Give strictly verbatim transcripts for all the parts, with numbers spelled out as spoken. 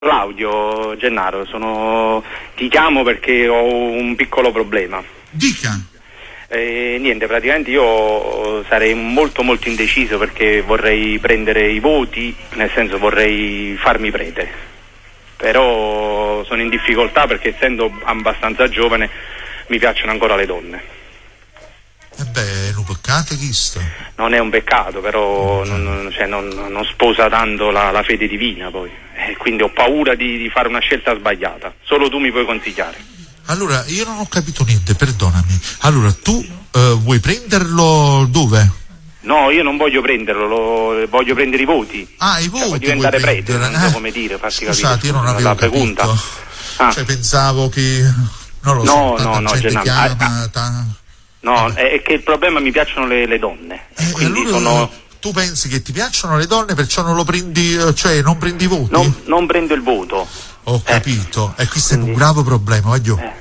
Claudio Gennaro, sono... ti chiamo perché ho un piccolo problema. Dica. Eh, niente, praticamente io sarei molto molto indeciso perché vorrei prendere i voti, nel senso vorrei farmi prete, però sono in difficoltà perché essendo abbastanza giovane mi piacciono ancora le donne. E beh, è un peccato questo. Non è un peccato, però non, non, cioè non, non sposa tanto la, la fede divina poi, e quindi ho paura di, di fare una scelta sbagliata. Solo tu mi puoi consigliare. Allora, io non ho capito niente, perdonami. Allora, tu uh, vuoi prenderlo dove? No, io non voglio prenderlo, lo, voglio prendere i voti. Ah, i voti. Cioè, voglio diventare prete, non so eh? come dire, farti Scusate, capire. io non avevo la capito. pregunta. Ah. Cioè, pensavo che... non lo no, so, no, no, gente Gennaro, chiama... ah, ta... No, è, è che il problema mi piacciono le, le donne. Eh, quindi allora, sono... tu pensi che ti piacciono le donne, perciò non lo prendi, cioè non prendi i voti? Non, non prendo il voto. Ho capito, eh. e questo quindi... è un grave problema, voglio. Eh,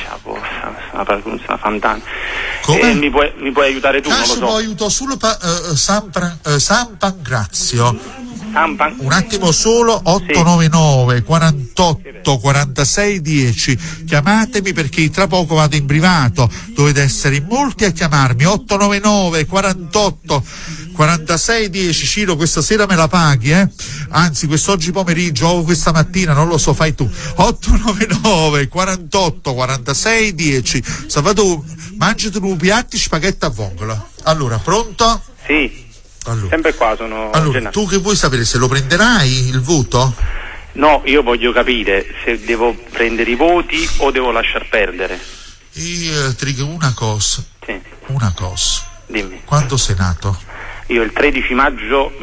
una fantana. Come? Eh, mi, puoi, mi puoi aiutare tu? Caso non lo so. aiuto solo pa, uh, San, Pra, uh, San Pancrazio. Sampan? Un attimo solo, otto nove nove quarantotto quarantasei dieci. Chiamatemi perché tra poco vado in privato, dovete essere in molti a chiamarmi. Otto nove nove quarantotto quarantasei dieci. Ciro, questa sera me la paghi, eh? Anzi, quest'oggi pomeriggio o questa mattina, non lo so, fai tu. Otto nove nove quarantotto quarantasei dieci. Salvatore, mangiati un piatti spaghetti a vongola. Allora, pronto? Sì. Allora, sempre qua sono. allora tu che vuoi sapere, se lo prenderai il voto? No, io voglio capire se devo prendere i voti o devo lasciar perdere. Io ti dico una cosa. Sì. Una cosa. Dimmi. Quando sei nato? Io il tredici maggio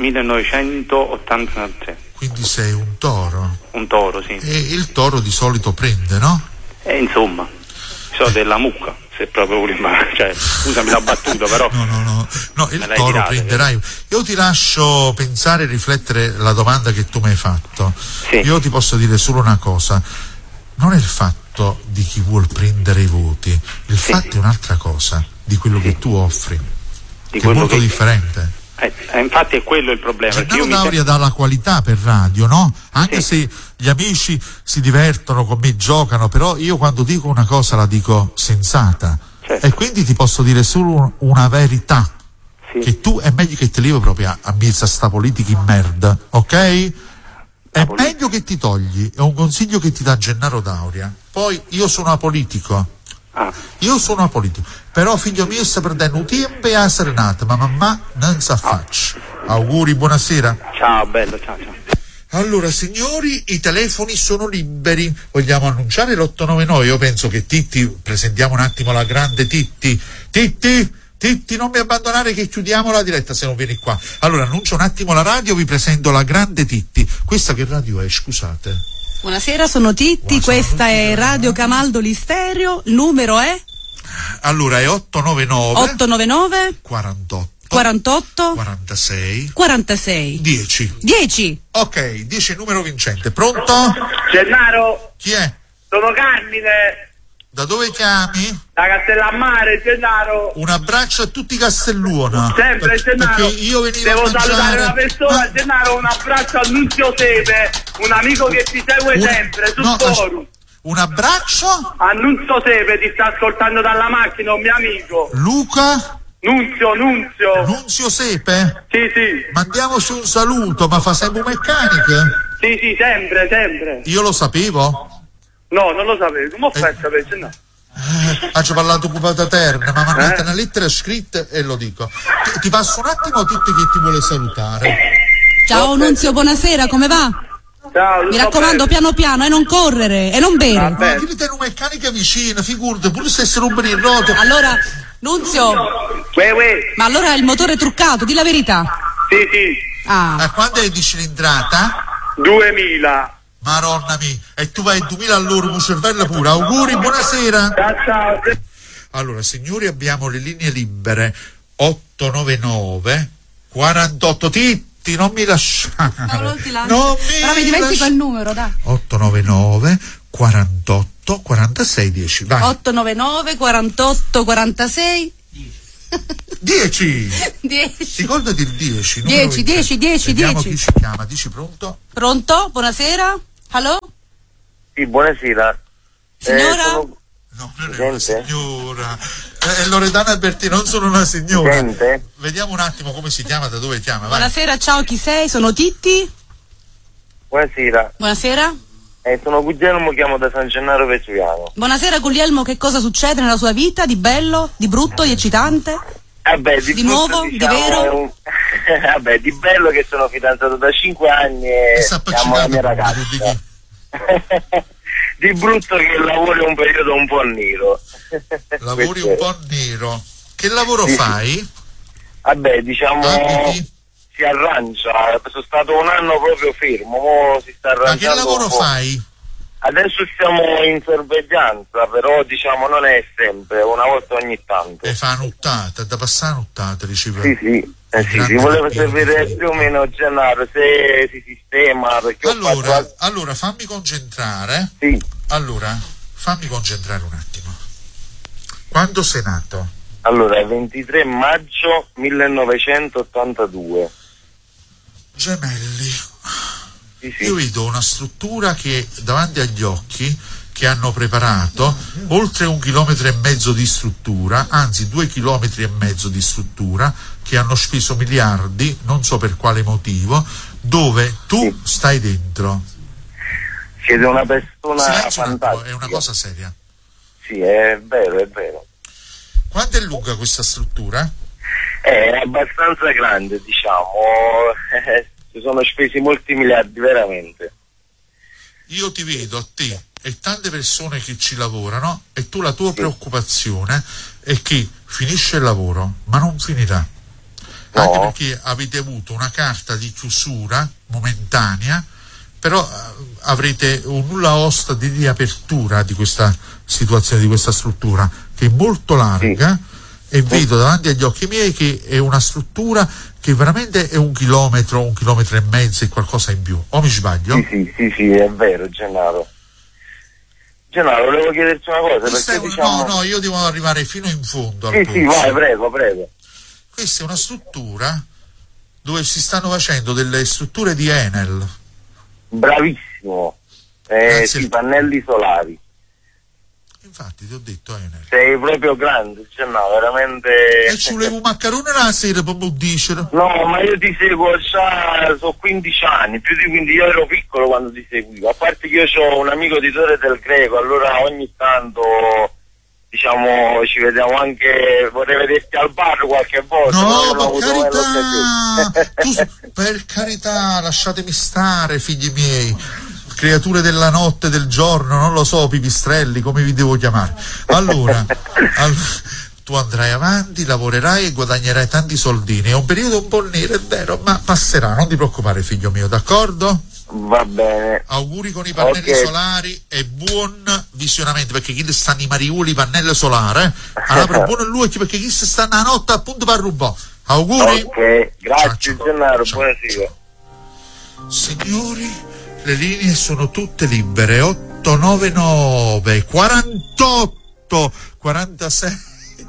millenovecentottantatré. Quindi sei un toro. Un toro, sì. E il toro di solito prende, no? E insomma, so eh. della mucca. Se proprio volevo, cioè, scusami la battuta, però no no no no il toro tirata, prenderai. Io ti lascio pensare e riflettere la domanda che tu mi hai fatto. Sì. Io ti posso dire solo una cosa: non è il fatto di chi vuol prendere i voti, il sì. fatto è un'altra cosa, di quello sì. che tu offri, di che è molto che... differente. Eh, eh, infatti è quello il problema. Gennaro Dauria mi... dà la qualità per radio, no? Anche sì. se gli amici si divertono con me, giocano, però io quando dico una cosa la dico sensata. Certo. E quindi ti posso dire solo una verità. Sì. Che tu è meglio che ti levi proprio a, a mezza sta politica in merda, ok? È politica. Meglio che ti togli, è un consiglio che ti dà Gennaro Dauria. Poi io sono apolitico. Ah. Io sono apolitico, però figlio mio sta perdendo un tempo e a serenata, ma mamma non sa faccia. Ah. Auguri, buonasera. Ciao, bello, ciao, ciao. Allora, signori, i telefoni sono liberi. Vogliamo annunciare l'otto nove nove? Io penso che Titti, presentiamo un attimo la grande Titti. Titti, Titti, non mi abbandonare che chiudiamo la diretta se non vieni qua. Allora, annuncio un attimo la radio, vi presento la grande Titti. Questa che radio è, scusate? Buonasera, sono Titti, Buonasera, questa è Radio Camaldoli Stereo, il numero è? Allora è otto nove nove otto nove nove quarantotto quarantotto quarantasei quarantasei dieci dieci. Ok, dieci numero vincente. Pronto? Gennaro. Chi è? Sono Carmine. Da dove chiami? Da Castellammare, Gennaro. Un abbraccio a tutti Castelluona. Sempre, per, Gennaro. Perché io venivo Devo a mangiare... salutare una persona, Ma... Gennaro, un abbraccio a Nunzio Sepe, un amico che ti segue un... sempre sul no, forum. Un abbraccio? A Nunzio Sepe, ti sta ascoltando dalla macchina, un mio amico. Luca? Nunzio, Nunzio. Nunzio Sepe? Sì, sì. Mandiamoci un saluto, ma fa sempre meccaniche? Sì, sì, sempre, sempre. Io lo sapevo? No, non lo sapevo. Come ho fatto a sapere, no? Eh, ha già parlato occupata terna, ma mandate eh? una lettera scritta e lo dico. Ti, ti passo un attimo tutti che ti vuole salutare. Ciao Nunzio, buonasera, come va? Ciao, mi raccomando, bene. piano piano, e non correre, e non bere. Ma che ti una meccanica vicina, figurati, pure se si rompono il roto. Allora, Nunzio, uè, uè. ma allora il motore è truccato, di la verità. Sì, sì. Ah. A quando è di cilindrata? duemila. Maronna mia, e tu vai a duemila all'ora con cervello pure. Auguri, buonasera. Ciao, ciao. Allora, signori, abbiamo le linee libere. otto nove nove quarantotto. Titti, non mi lasciare. No, non ti lascio. Non mi Però mi dimentico il numero, dai. otto nove nove quarantotto quarantasei dieci. Vai. otto nove nove quarantotto quarantasei dieci. dieci. Ricordati il dieci. dieci, dieci, dieci, Vediamo dieci. chi ci chiama. Dici pronto? Pronto? Buonasera. Allo? Sì, buonasera. Signora? Eh, sono... No, non è una signora. È Loredana Albertini, non sono una signora. Sente? Vediamo un attimo come si chiama, da dove chiama. Vai. Buonasera, ciao, chi sei? Sono Titti. Buonasera. Buonasera. Eh, sono Guglielmo, chiamo da San Gennaro Vesuviano. Buonasera Guglielmo, che cosa succede nella sua vita? Di bello, di brutto, di eccitante? Eh beh, di, di brutto, nuovo, diciamo, di vero? È un... Vabbè, di bello che sono fidanzato da cinque anni e amo la mia ragazza. Di, di brutto che il lavoro è un periodo un po' nero. Lavori un po' nero. Che lavoro sì, fai? Sì. Vabbè, diciamo Abiti? Si arrangia. Sono stato un anno proprio fermo, mo si sta arrangiando. Ma che lavoro fai? Adesso siamo in sorveglianza, però diciamo non è sempre, una volta ogni tanto. E fa nottata, da passare nottata, diceva. Sì, sì, eh, sì, sì, volevo sapere più o meno Gennaro se si sistema, perché allora, ho fatto... allora fammi concentrare. Sì. Allora, fammi concentrare un attimo. Quando sei nato? Allora, ventitré maggio millenovecentottantadue. Gemelli. Sì, sì. Io vedo una struttura che davanti agli occhi, che hanno preparato oltre un chilometro e mezzo di struttura, anzi due chilometri e mezzo di struttura, che hanno speso miliardi, non so per quale motivo, dove tu sì. stai dentro. Siete una persona Silenzio, fantastica. È una cosa seria. Sì, è vero, è vero. Quanto è lunga questa struttura? È abbastanza grande, diciamo. Si sono spesi molti miliardi, veramente. Io ti vedo a te e tante persone che ci lavorano, e tu la tua sì. preoccupazione è che finisce il lavoro, ma non finirà. No. Anche perché avete avuto una carta di chiusura momentanea, però avrete un nulla osta di riapertura di questa situazione, di questa struttura, che è molto larga, sì. e vedo davanti agli occhi miei che è una struttura che veramente è un chilometro, un chilometro e mezzo e qualcosa in più. O mi sbaglio? Sì, sì, sì, sì, è vero, Gennaro. Gennaro, volevo chiederti una cosa. Perché, un... diciamo... No, no, io devo arrivare fino in fondo. Al sì, posto. Sì, vai, prego, prego. Questa è una struttura dove si stanno facendo delle strutture di Enel. Bravissimo. Eh, sì, pannelli solari. Infatti ti ho detto Enel. Sei proprio grande, cioè no, veramente. E ci volevo un maccherone la sera per dicere. No, ma io ti seguo già, sono quindici anni, più di quindici, io ero piccolo quando ti seguivo, a parte che io ho un amico di Torre del Greco, allora ogni tanto diciamo ci vediamo anche, vorrei vederti al bar qualche volta. No, per carità, tu, per carità, lasciatemi stare, figli miei, creature della notte e del giorno, non lo so, pipistrelli, come vi devo chiamare. Allora, all, tu andrai avanti, lavorerai e guadagnerai tanti soldini. È un periodo un po' nero, è vero, ma passerà, non ti preoccupare, figlio mio, d'accordo? Va bene. Auguri con i pannelli okay. solari e buon visionamento, perché chi stanno i mariuli pannelli solari, eh? Allora, buono lui, perché chi stanno a notte appunto per rubare. Auguri. Ok, grazie Gennaro, buonasera. Signori, le linee sono tutte libere. Otto nove nove quarantotto quarantasei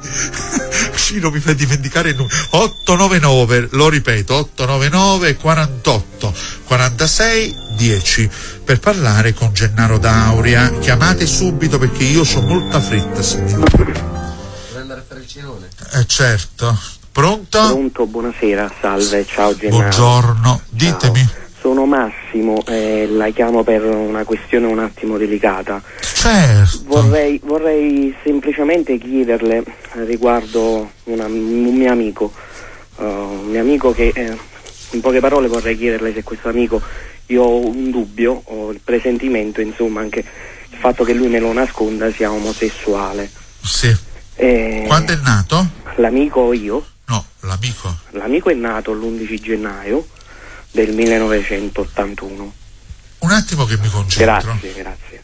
Ciro mi fa dimenticare il numero. Otto nove nove, lo ripeto, otto nove nove quarantotto quarantasei dieci, per parlare con Gennaro D'Auria. Chiamate subito perché io ho molta fretta, signore. Vuoi andare a fare il cenone? Eh certo. Pronto? Pronto, buonasera, salve, ciao Gennaro. Buongiorno, ciao. Ditemi. Sono Massimo, eh, la chiamo per una questione un attimo delicata. Certo. Vorrei, vorrei semplicemente chiederle riguardo una, un mio amico, uh, un mio amico che, eh, in poche parole vorrei chiederle se questo amico, io ho un dubbio, ho il presentimento, insomma, anche il fatto che lui me lo nasconda, sia omosessuale. Sì. Eh, Quando è nato? L'amico o io? No, l'amico. L'amico è nato l'undici gennaio del millenovecentottantuno. Un attimo che mi concentro. Grazie, grazie.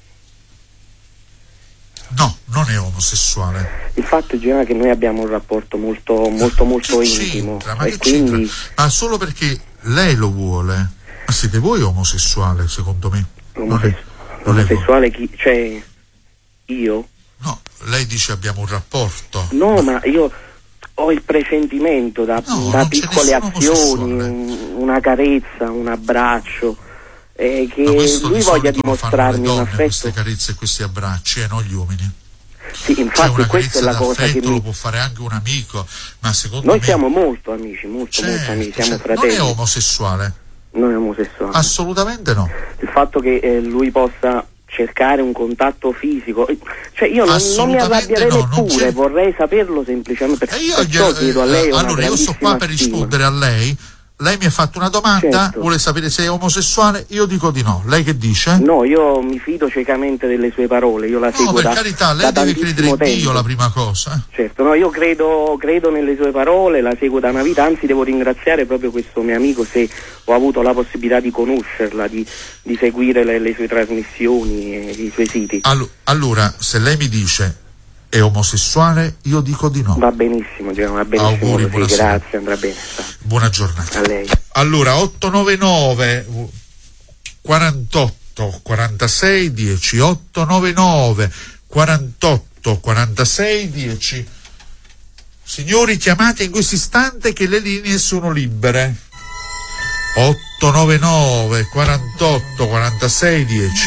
No, non è omosessuale. Il fatto è che noi abbiamo un rapporto molto molto molto che intimo. Ma e che quindi... Ma solo perché lei lo vuole. Ma siete voi omosessuale, secondo me? Omoses- non è, omosessuale chi? Cioè io? No, lei dice abbiamo un rapporto. No, ma, ma io ho il presentimento da, no, da piccole azioni, un, una carezza, un abbraccio, eh, che lui di voglia dimostrarmi un donne, affetto. Queste carezze e questi abbracci, e eh, non gli uomini. Sì, infatti, cioè una questa è la cosa che lo mi... può fare anche un amico, ma secondo noi me... siamo molto amici, molto, certo, molto amici, siamo certo. fratelli. Non è omosessuale? Non è omosessuale. Assolutamente no. Il fatto che eh, lui possa cercare un contatto fisico, cioè io non, non mi arrabbierei no, neppure, vorrei saperlo semplicemente, perché io perciò gli, chiedo a lei una allora io sto qua per stima. rispondere a lei. Lei mi ha fatto una domanda, certo. Vuole sapere se è omosessuale, io dico di no. Lei che dice? No, io mi fido ciecamente delle sue parole, io la seguo no, per da, carità, lei da deve credere in tempo. Dio, la prima cosa. Certo, no, io credo, credo nelle sue parole, la seguo da una vita, anzi devo ringraziare proprio questo mio amico se ho avuto la possibilità di conoscerla, di, di seguire le, le sue trasmissioni e i suoi siti. All- allora, se lei mi dice è omosessuale, io dico di no. Va benissimo, Giovanni, va benissimo. Auguri, così, grazie, andrà bene. Sta. Buona giornata. A lei. Allora, otto nove nove quarantotto quarantasei dieci, otto nove nove quarantotto quarantasei dieci. Signori, chiamate in questo istante che le linee sono libere. otto nove nove quarantotto quarantasei dieci.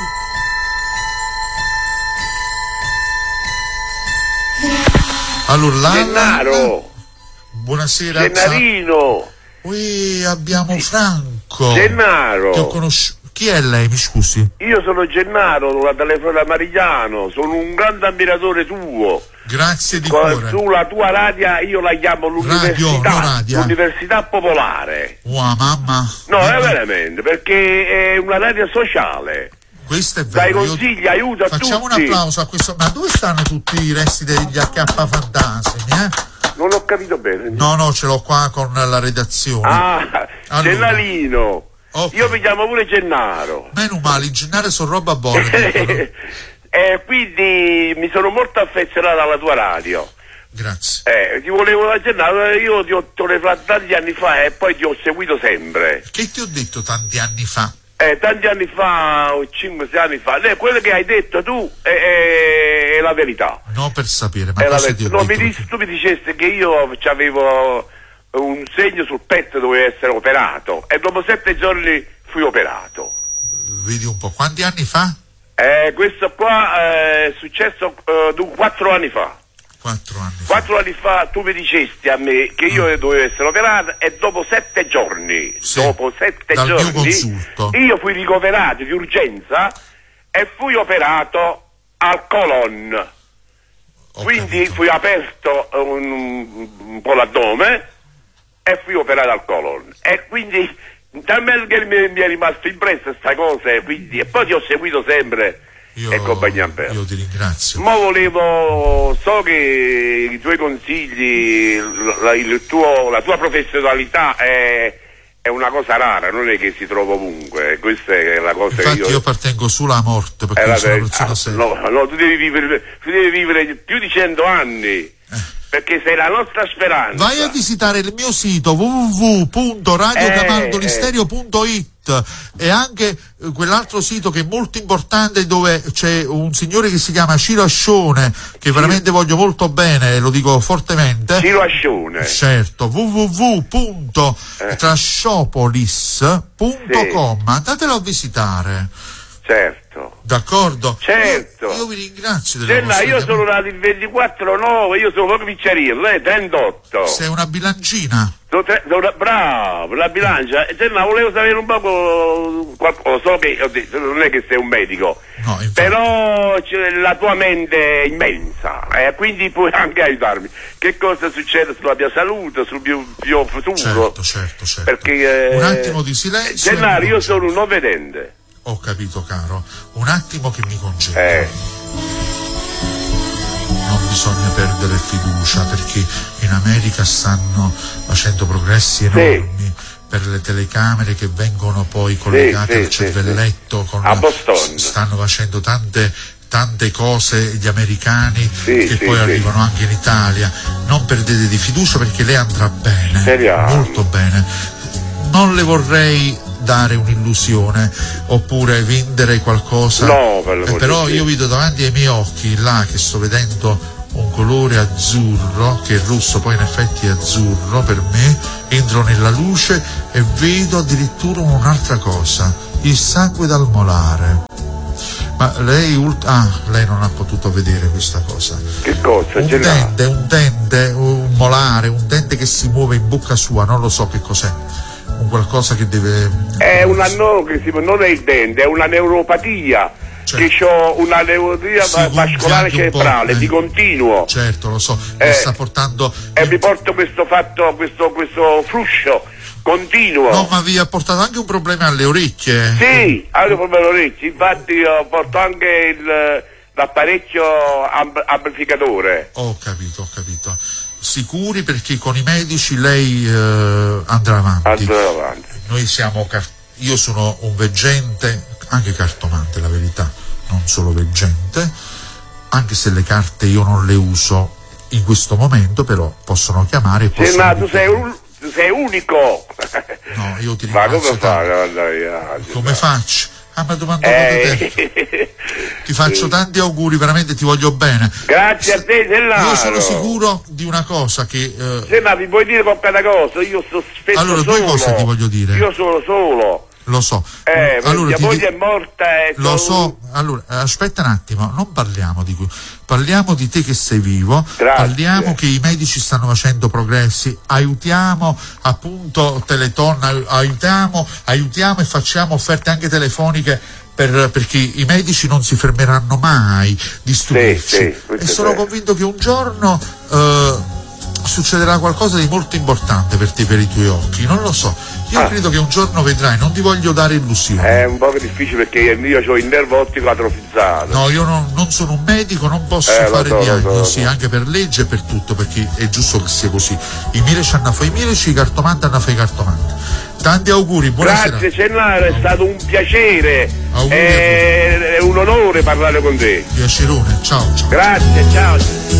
Allora, Gennaro, buonasera. Gennarino. Qui abbiamo Franco. Gennaro. Che ho conosciuto. Chi è lei, mi scusi? Io sono Gennaro, la telefono da Marigliano, sono un grande ammiratore tuo. Grazie di Con, cuore. Sulla tua radio io la chiamo l'università, radio, no radio. l'università popolare. Wow, mamma. No, mamma. è veramente, perché è una radio sociale. Questo è Dai vero. consigli, Io... aiuta a Facciamo tutti. un applauso a questo. Ma dove stanno tutti i resti degli acca fantasmi, eh? Non ho capito bene. No, no, ce l'ho qua con la redazione. Ah, allora. Gennarino. Okay. Io mi chiamo pure Gennaro. Meno male, Gennaro sono roba buona. E eh, quindi mi sono molto affezionato alla tua radio. Grazie. Eh, ti volevo da Gennaro, io ti ho telefonato tanti anni fa e poi ti ho seguito sempre. Che ti ho detto tanti anni fa? Eh, tanti anni fa, o cinque sei anni fa, eh, quello che hai detto tu è, è, è la verità. No, per sapere, ma è cosa la ti ho no, detto? Mi dici, tu mi dicesti che io avevo un segno sul petto, dovevo essere operato e dopo sette giorni fui operato. Vedi un po', quanti anni fa? Eh, questo qua è successo uh, quattro anni fa. Quattro anni fa. Quattro anni fa tu mi dicesti a me che io mm. dovevo essere operato e dopo sette giorni, sì, dopo sette dal giorni, mio consulto, io fui ricoverato di urgenza e fui operato al colon. Ho Quindi capito. Fui aperto un, un po' l'addome e fui operato al colon. E quindi talmente che mi, mi è rimasto impressa questa cosa, e, quindi, e poi ti ho seguito sempre. Io, e compagnia per. Io ti ringrazio. Ma volevo, so che i tuoi consigli, la, il tuo, la tua professionalità è, è una cosa rara, non è che si trova ovunque. Questa è la cosa. Infatti che io, io appartengo solo alla morte, perché io sono una persona seria. No, no, tu devi vivere, tu devi vivere più di cento anni. Eh. Perché sei la nostra speranza. Vai a visitare il mio sito w w w punto radio camaldolisterio punto it eh. e anche eh, quell'altro sito che è molto importante, dove c'è un signore che si chiama Ciro Ascione, che veramente voglio molto bene, lo dico fortemente. Ciro Ascione. Certo, w w w punto trasciopolis punto com. Sì. Andatelo a visitare. Certo. D'accordo? Certo. Io, io vi ringrazio delle Senna, io sono nato il ventiquattro nove, io sono proprio piccerino, lei trentotto. Sei una bilancina. Sono tre, sono, bravo, la bilancia. Senna, volevo sapere un poco qualcosa, so che ho detto, non è che sei un medico, no, però la tua mente è immensa, eh, quindi puoi anche aiutarmi. Che cosa succede sulla mia salute, sul mio, mio futuro? Certo, certo, certo. Perché, eh, un attimo di silenzio. Senna, io sono un non vedente. Ho capito, caro. Un attimo che mi concentro. Eh. Non bisogna perdere fiducia, perché in America stanno facendo progressi enormi, sì, per le telecamere che vengono poi collegate sì, al sì, cervelletto. Sì. Con a Boston. Stanno facendo tante tante cose gli americani, sì, che sì, poi sì. arrivano anche in Italia. Non perdete di fiducia, perché lei andrà bene. Speriamo. Molto bene. Non le vorrei dare un'illusione oppure vendere qualcosa, no, per eh, però io vedo davanti ai miei occhi là che sto vedendo un colore azzurro, che il rosso poi in effetti è azzurro per me. Entro nella luce e vedo addirittura un'altra cosa, il sangue dal molare. Ma lei, ult- ah, lei non ha potuto vedere questa cosa. Che cosa? Un dente, un dente, un molare, un dente che si muove in bocca sua, non lo so che cos'è. Un qualcosa che deve. È una no, che si, non è il dente, è una neuropatia. Certo. Che ho una neuropatia sì, vascolare cerebrale eh, di continuo. Certo, lo so. Eh, mi sta portando. E eh, mi porto questo fatto, questo, questo fruscio continuo. No, ma vi ha portato anche un problema alle orecchie. Sì, anche un problema alle orecchie. Infatti io porto anche il, l'apparecchio amb- amplificatore. Ho capito, ho capito. Sicuri, perché con i medici lei eh, andrà avanti. Andrà avanti. Noi siamo car- io sono un veggente, anche cartomante, la verità, non solo veggente, anche se le carte io non le uso in questo momento, però possono chiamare e possono. Sì, ma tu sei un Tu sei unico. No, io ti ringrazio. Ma come fai? Come faccio? Ah, ma domandato eh. te. Ti faccio tanti auguri, veramente ti voglio bene. Grazie a te, Gennaro. Io sono sicuro di una cosa che. Eh... Sì, ma vi vuoi dire qualche cosa? Io sto spesso allora, solo. due cose ti voglio dire. Io sono solo. Lo so. Eh, allora, mia moglie di... è morta e lo sono... so, allora aspetta un attimo, non parliamo di cui, parliamo di te che sei vivo. Grazie. Parliamo che i medici stanno facendo progressi, aiutiamo appunto Teleton, aiutiamo, aiutiamo e facciamo offerte anche telefoniche per, perché i medici non si fermeranno mai di stupirci. Sì, sì, e sono convinto che un giorno eh, succederà qualcosa di molto importante per te, per i tuoi occhi, non lo so. Io ah. credo che un giorno vedrai, non ti voglio dare illusioni. È un po' difficile perché io ho il nervo ottico atrofizzato. No, io non, non sono un medico, non posso eh, fare so, diagnosi, so, so. anche per legge e per tutto, perché è giusto che sia così. I mieci hanno fatto i mieci, i cartomanti hanno fatto i cartomanti. Tanti auguri, buonasera. Grazie Gennaro, è stato un piacere. Auguri è, è un onore parlare con te. Piacerone, ciao, ciao. Grazie, ciao.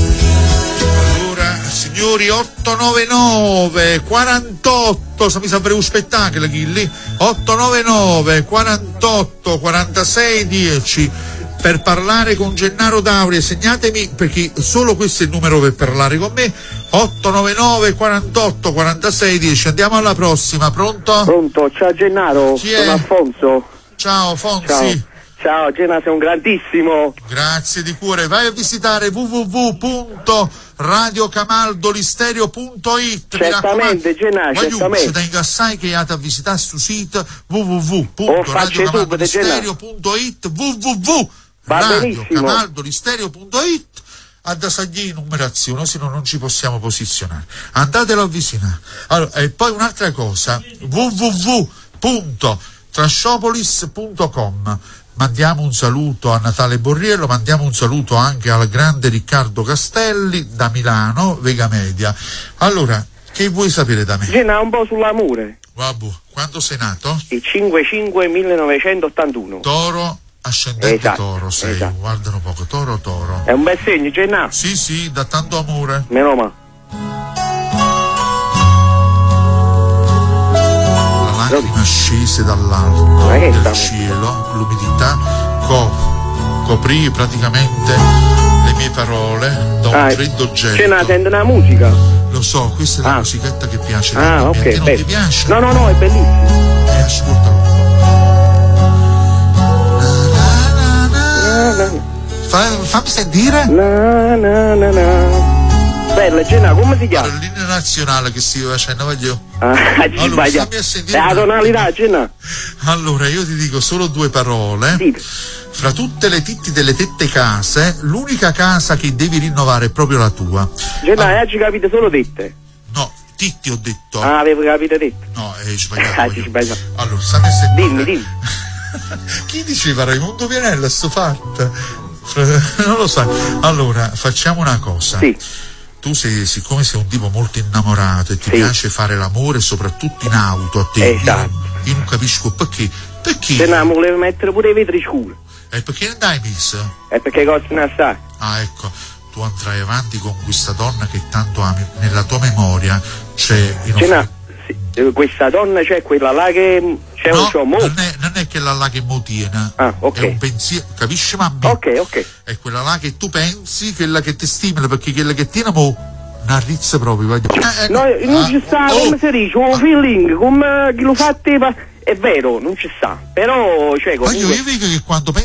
Signori, otto nove nove quarantotto, mi sa un spettacolo lì, otto nove nove quarantotto quarantasei dieci per parlare con Gennaro Dauria. Segnatemi, perché solo questo è il numero per parlare con me, otto nove nove quarantotto quarantasei dieci. Andiamo alla prossima. Pronto? Pronto, ciao Gennaro. Chi sono è? Alfonso. Ciao Fonsi. Ciao. Ciao Gennaro, sei un grandissimo. Grazie di cuore. Vai a visitare w w w punto radio camaldolisterio punto it. Certamente Gennaro, certamente. Ci tengo assai che andate a visitare sul sito w w w punto radio camaldolisterio punto it, w w w punto radio camaldolisterio punto it. ad assagli numerazione, se no non ci possiamo posizionare. Andatelo a visitare. Allora, e poi un'altra cosa, w w w punto trasciopolis punto com. Mandiamo un saluto a Natale Borriello, mandiamo un saluto anche al grande Riccardo Castelli da Milano, Vega Media. Allora, che vuoi sapere da me? Gena, un po' sull'amore. Vabbè, quando sei nato? Il cinque cinque millenovecentottantuno. Toro, ascendente esatto, Toro sei, esatto. Guardano poco, Toro, Toro. È un bel segno, Gena? Sì, sì, da tanto amore. Meno male. Lacrime scese dall'alto del cielo, l'umidità co- coprì praticamente le mie parole da un ah, freddo gelo. C'è una sente una musica? Lo so, questa è la ah. musichetta che piace. Ah, ok. A te non ti piace? No, no, no, è bellissimo. Eh, ascoltalo. Na, na, na. Fa, fammi sentire. Na, na, na, na. Bella, Gena, come si chiama? Allora, l'inno nazionale che si facendo, voglio. Ah, ci allora, sbaglia. fammi a sentire. È la tonalità, Gena. Allora, io ti dico solo due parole. Sì. Fra tutte le titti delle tette case, l'unica casa che devi rinnovare è proprio la tua. Gena, allora, oggi capite solo tette. No, titti ho detto. Ah, avevo capito tette. No, hai sbagliato. Ah, ci sbagliato. Allora, state a sentire. Dimmi, dimmi. Chi diceva Raimondo Vianella sto fatto? Non lo sai. Allora, facciamo una cosa. Sì. Tu sei, siccome sei un tipo molto innamorato e ti sì. piace fare l'amore soprattutto in auto a te, esatto. io, io non capisco perché. Perché? Se no, volevo mettere pure i vetri scuri. E perché non dai messo? E perché costano assai. Ah, ecco, tu andrai avanti con questa donna che tanto ami, nella tua memoria c'è in c'è una, sì, questa donna c'è quella là che c'è no, un ciò mo- non è, non è quella là che mo tiene. Ah, ok. È un pensiero, capisci mamma? Ok, ok. È quella là che tu pensi, quella che ti stimola, perché quella che tiene mo una rizza proprio. Eh, no, non ci sta, oh, come si dice, un feeling, come chi lo fa te, è vero, non ci sta, però cioè, comunque... Ma io, io vedo che quando